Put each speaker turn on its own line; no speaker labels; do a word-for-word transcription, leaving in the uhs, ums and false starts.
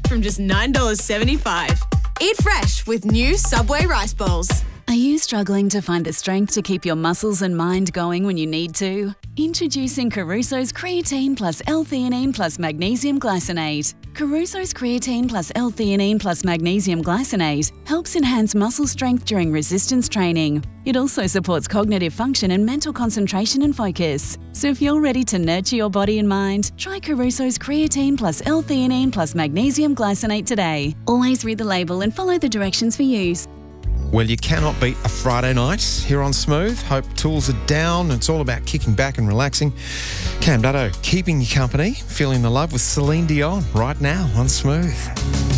from just nine dollars seventy-five. Eat fresh with new Subway rice bowls.
Are you struggling to find the strength to keep your muscles and mind going when you need to? Introducing Caruso's Creatine Plus L-Theanine Plus Magnesium Glycinate. Caruso's Creatine Plus L-Theanine Plus Magnesium Glycinate helps enhance muscle strength during resistance training. It also supports cognitive function and mental concentration and focus. So if you're ready to nurture your body and mind, try Caruso's Creatine Plus L-Theanine Plus Magnesium Glycinate today. Always read the label and follow the directions for use.
Well, you cannot beat a Friday night here on Smooth. Hope tools are down. It's all about kicking back and relaxing. Cam Dutto keeping you company, feeling the love with Celine Dion right now on Smooth.